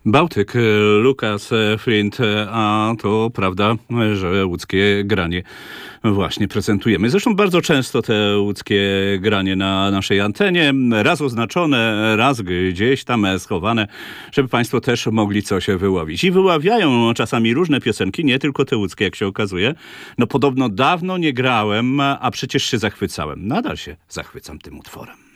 Bałtyk, Lukas Flint, a to prawda, że łódzkie granie właśnie prezentujemy. Zresztą bardzo często te łódzkie granie na naszej antenie, raz oznaczone, raz gdzieś tam schowane, żeby państwo też mogli coś wyłowić. I wyławiają czasami różne piosenki, nie tylko te łódzkie, jak się okazuje. No podobno dawno nie grałem, a przecież się zachwycałem. Nadal się zachwycam tym utworem.